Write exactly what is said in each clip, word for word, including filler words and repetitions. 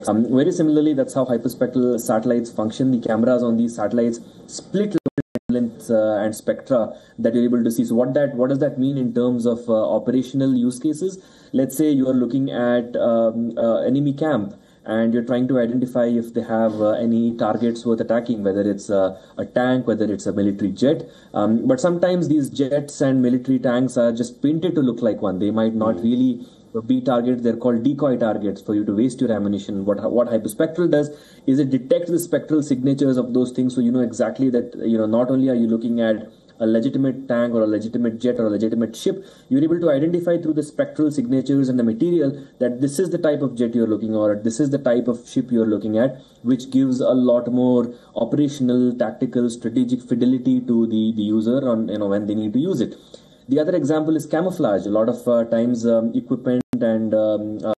Um, very similarly, that's how hyperspectral satellites function. The cameras on these satellites split length uh, and spectra that you're able to see. So what that what does that mean in terms of uh, operational use cases? Let's say you are looking at um, uh, enemy camp and you're trying to identify if they have uh, any targets worth attacking, whether it's uh, a tank, whether it's a military jet. Um, but sometimes these jets and military tanks are just painted to look like one. They might not mm. really be targets. They're called decoy targets for you to waste your ammunition. What what hyperspectral does is it detects the spectral signatures of those things, so you know exactly that, you know, not only are you looking at a legitimate tank or a legitimate jet or a legitimate ship, you're able to identify through the spectral signatures and the material that this is the type of jet you're looking, or this is the type of ship you're looking at, which gives a lot more operational, tactical, strategic fidelity to the, the user on, you know, when they need to use it. The other example is camouflage. A lot of uh, times um, equipment and um, uh,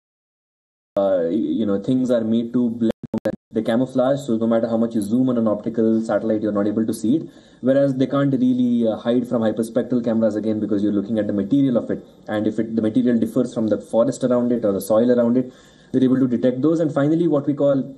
uh, you know things are made to blend the camouflage, so no matter how much you zoom on an optical satellite, you're not able to see it. Whereas they can't really uh, hide from hyperspectral cameras again, because you're looking at the material of it, and if it, the material differs from the forest around it or the soil around it, they're able to detect those. And finally, what we call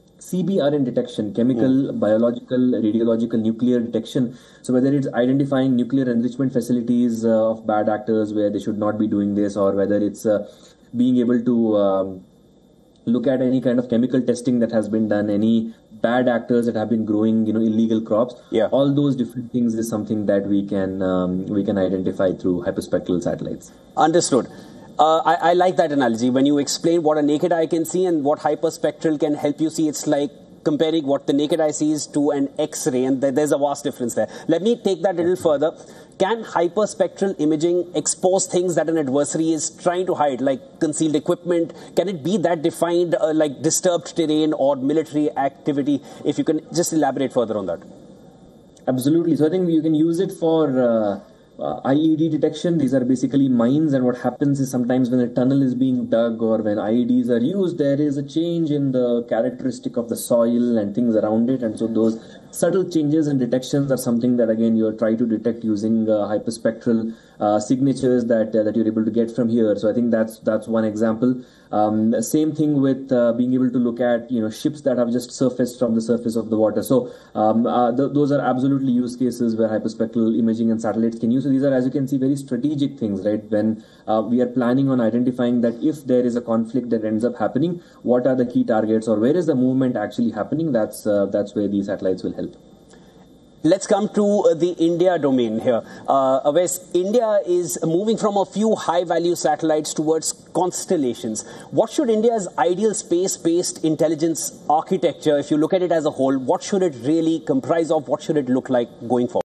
C B R N detection, chemical, yeah. biological, radiological, nuclear detection. So whether it's identifying nuclear enrichment facilities uh, of bad actors where they should not be doing this, or whether it's uh, being able to um, look at any kind of chemical testing that has been done, any bad actors that have been growing, you know, illegal crops. Yeah. All those different things is something that we can um, we can identify through hyperspectral satellites. Understood. Uh, I, I like that analogy. When you explain what a naked eye can see and what hyperspectral can help you see, it's like comparing what the naked eye sees to an X-ray, and th there's a vast difference there. Let me take that a little further. Can hyperspectral imaging expose things that an adversary is trying to hide, like concealed equipment? Can it be that defined, uh, like disturbed terrain or military activity? If you can just elaborate further on that. Absolutely. So I think you can use it for uh, uh, I E D detection. These are basically mines, and what happens is sometimes when a tunnel is being dug or when I E Ds are used, there is a change in the characteristic of the soil and things around it, and so those subtle changes and detections are something that again you try to detect using uh, hyperspectral uh, signatures that uh, that you're able to get from here. So I think that's that's one example. Um, same thing with uh, being able to look at, you know, ships that have just surfaced from the surface of the water. So um, uh, th those are absolutely use cases where hyperspectral imaging and satellites can use. So these are, as you can see, very strategic things, right? When uh, we are planning on identifying that if there is a conflict that ends up happening, what are the key targets or where is the movement actually happening? That's uh, that's where these satellites will help. Let's come to uh, the India domain here. Uh, Awais, India is moving from a few high-value satellites towards constellations. What should India's ideal space-based intelligence architecture, if you look at it as a whole, what should it really comprise of? What should it look like going forward?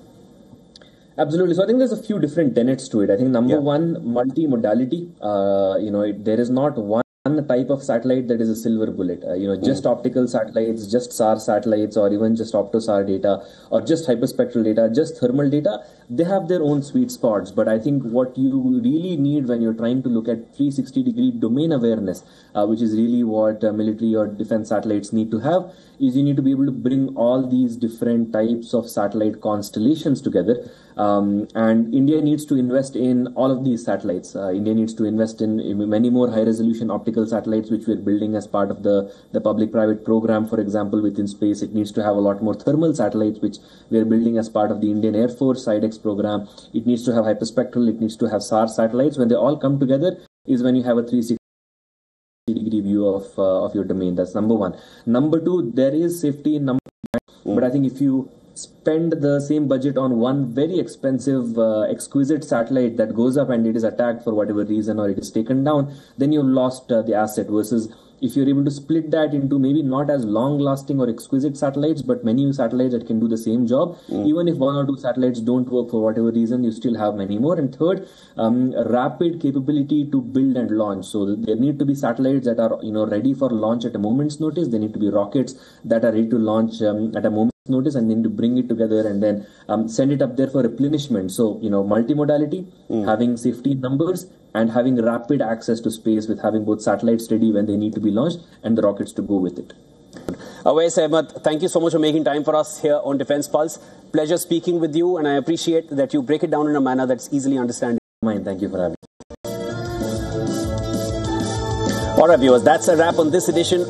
Absolutely. So I think there's a few different tenets to it. I think number yeah. one, multi-modality. Uh, you know, it, there is not one type of satellite that is a silver bullet. Uh, you know, just mm. optical satellites, just S A R satellites, or even just opto-S A R data, or just hyperspectral data, just thermal data. They have their own sweet spots. But I think what you really need when you're trying to look at three sixty degree domain awareness, uh, which is really what uh, military or defense satellites need to have, is you need to be able to bring all these different types of satellite constellations together. Um, and India needs to invest in all of these satellites. Uh, India needs to invest in, in many more high-resolution optical satellites, which we're building as part of the, the public-private program, for example, within space. It needs to have a lot more thermal satellites, which we're building as part of the Indian Air Force SIDEX program. It needs to have hyperspectral. It needs to have S A R satellites. When they all come together is when you have a three sixty degree view of, uh, of your domain. That's number one. Number two, there is safety in number one, but I think if you spend the same budget on one very expensive, uh, exquisite satellite that goes up and it is attacked for whatever reason or it is taken down, then you've lost uh, the asset. Versus if you're able to split that into maybe not as long-lasting or exquisite satellites, but many satellites that can do the same job, mm. even if one or two satellites don't work for whatever reason, you still have many more. And third, um, rapid capability to build and launch. So there need to be satellites that are, you know, ready for launch at a moment's notice. There need to be rockets that are ready to launch um, at a moment's notice, and then to bring it together and then um, send it up there for replenishment. So, you know, multimodality, mm. having safety numbers, and having rapid access to space with having both satellites ready when they need to be launched and the rockets to go with it. Awais Ahmed, thank you so much for making time for us here on Defense Pulse. Pleasure speaking with you, and I appreciate that you break it down in a manner that's easily understandable. Mine, thank you for having me. All right, viewers, that's a wrap on this edition